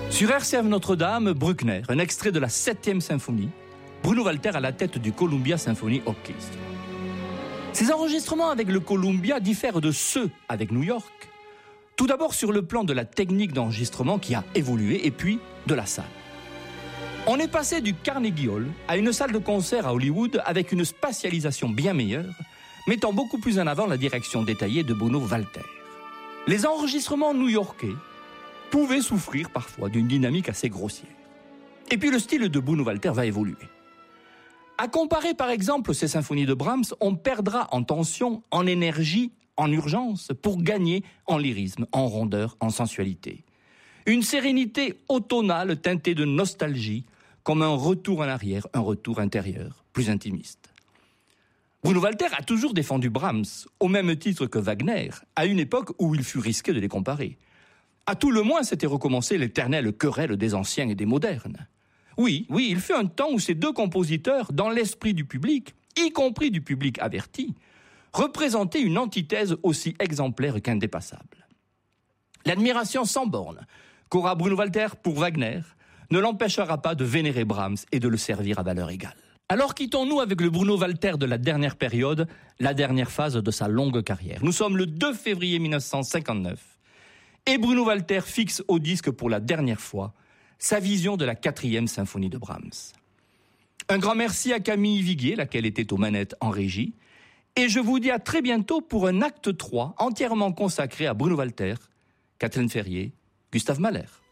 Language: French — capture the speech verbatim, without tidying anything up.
Sur Air Serve Notre-Dame, Bruckner, un extrait de la septième symphonie, Bruno Walter à la tête du Columbia Symphony Orchestra. Ces enregistrements avec le Columbia diffèrent de ceux avec New York, tout d'abord sur le plan de la technique d'enregistrement qui a évolué, et puis de la salle. On est passé du Carnegie Hall à une salle de concert à Hollywood avec une spatialisation bien meilleure, mettant beaucoup plus en avant la direction détaillée de Bruno Walter. Les enregistrements new-yorkais pouvaient souffrir parfois d'une dynamique assez grossière. Et puis le style de Bruno Walter va évoluer. À comparer par exemple ces symphonies de Brahms, on perdra en tension, en énergie, en urgence, pour gagner en lyrisme, en rondeur, en sensualité. Une sérénité automnale teintée de nostalgie, comme un retour en arrière, un retour intérieur, plus intimiste. Bruno Walter a toujours défendu Brahms, au même titre que Wagner, à une époque où il fut risqué de les comparer. À tout le moins, c'était recommencer l'éternelle querelle des anciens et des modernes. Oui, oui, il fut un temps où ces deux compositeurs, dans l'esprit du public, y compris du public averti, représentaient une antithèse aussi exemplaire qu'indépassable. L'admiration sans borne qu'aura Bruno Walter pour Wagner ne l'empêchera pas de vénérer Brahms et de le servir à valeur égale. Alors quittons-nous avec le Bruno Walter de la dernière période, la dernière phase de sa longue carrière. Nous sommes le deux février mille neuf cent cinquante-neuf et Bruno Walter fixe au disque pour la dernière fois sa vision de la quatrième symphonie de Brahms. Un grand merci à Camille Viguier, laquelle était aux manettes en régie, et je vous dis à très bientôt pour un acte trois entièrement consacré à Bruno Walter, Kathleen Ferrier, Gustave Mahler.